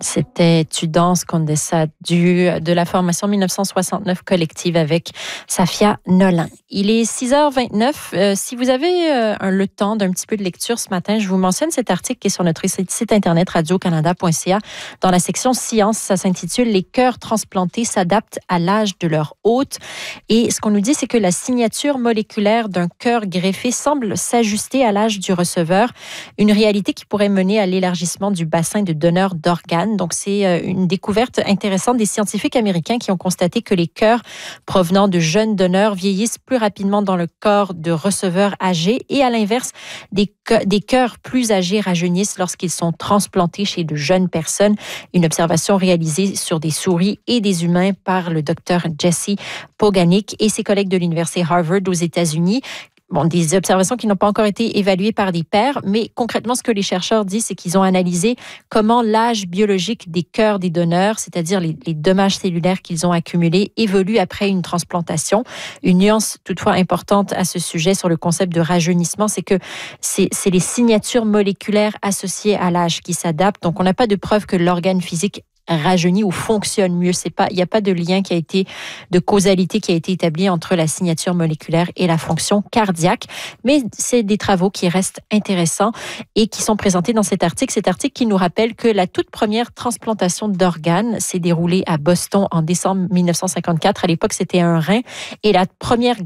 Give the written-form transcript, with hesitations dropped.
C'était Tu danses Condessa de la formation 1969 collective avec Safia Nolin. Il est 6h29. Si vous avez le temps d'un petit peu de lecture ce matin, je vous mentionne cet article qui est sur notre site internet radiocanada.ca dans la section Science. Ça s'intitule « Les cœurs transplantés s'adaptent à l'âge de leur hôte ». Et ce qu'on nous dit, c'est que la signature moléculaire d'un cœur greffé semble s'ajuster à l'âge du receveur, une réalité qui pourrait mener à l'élargissement du bassin de donneurs d'organes. Donc, c'est une découverte intéressante des scientifiques américains qui ont constaté que les cœurs provenant de jeunes donneurs vieillissent plus rapidement dans le corps de receveurs âgés et à l'inverse, des cœurs plus âgés rajeunissent lorsqu'ils sont transplantés chez de jeunes personnes. Une observation réalisée sur des souris et des humains par le docteur Jesse Poganik et ses collègues de l'université Harvard aux États-Unis. Bon, des observations qui n'ont pas encore été évaluées par des pairs, mais concrètement, ce que les chercheurs disent, c'est qu'ils ont analysé comment l'âge biologique des cœurs des donneurs, c'est-à-dire les dommages cellulaires qu'ils ont accumulés, évolue après une transplantation. Une nuance toutefois importante à ce sujet sur le concept de rajeunissement, c'est que c'est les signatures moléculaires associées à l'âge qui s'adaptent. Donc, on n'a pas de preuve que l'organe physique rajeunit ou fonctionne mieux. Il n'y a pas de lien de causalité qui a été établi entre la signature moléculaire et la fonction cardiaque. Mais c'est des travaux qui restent intéressants et qui sont présentés dans cet article. Cet article qui nous rappelle que la toute première transplantation d'organes s'est déroulée à Boston en décembre 1954. À l'époque, c'était un rein. Et la première